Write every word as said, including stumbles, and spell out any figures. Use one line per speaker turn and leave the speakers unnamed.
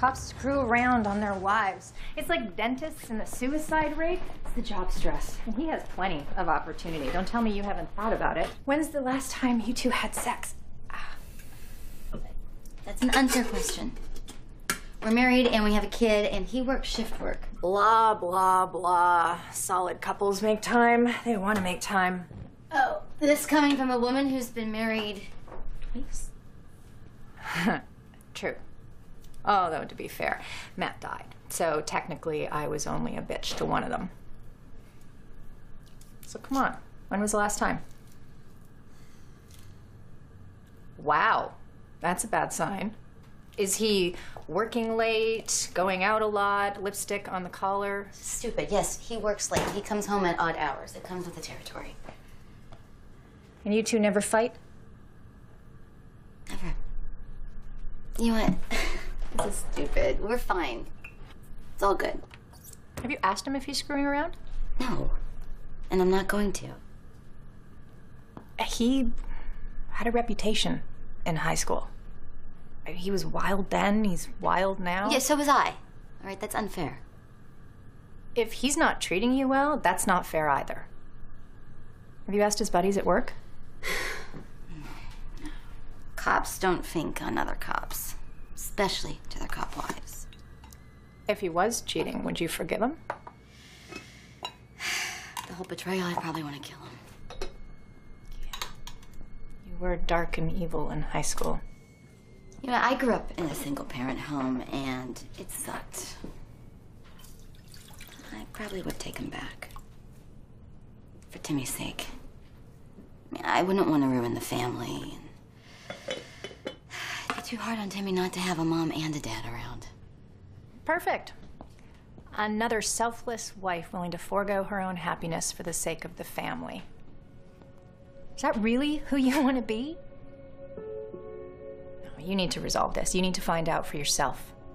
cops screw around on their wives. It's like dentists in a suicide rate. It's the job stress. And he has plenty of opportunity. Don't tell me you haven't thought about it. When's the last time you two had sex?
That's an unfair question. We're married and we have a kid and he works shift work.
Blah, blah, blah. Solid couples make time. They want to make time.
Oh, this coming from a woman who's been married twice?
True. Although, to be fair, Matt died. So technically, I was only a bitch to one of them. So come on. When was the last time? Wow. That's a bad sign. Is he working late, going out a lot, lipstick on the collar?
Stupid. Yes, he works late. He comes home at odd hours. It comes with the territory.
And you two never fight?
Never. You know what? This is stupid. We're fine. It's all good.
Have you asked him if he's screwing around?
No. And I'm not going to.
He had a reputation in high school. He was wild then, he's wild now.
Yeah, so was I. All right, that's unfair.
If he's not treating you well, that's not fair either. Have you asked his buddies at work?
No. Cops don't think on other cops, especially to their cop wives.
If he was cheating, would you forgive him?
The whole betrayal, I'd probably want to kill him.
Yeah. You were dark and evil in high school.
You know, I grew up in a single-parent home, and it sucked. I probably would take him back. For Timmy's sake. I mean, I wouldn't want to ruin the family. And it'd be too hard on Timmy not to have a mom and a dad around.
Perfect. Another selfless wife willing to forego her own happiness for the sake of the family. Is that really who you want to be? You need to resolve this. You need to find out for yourself.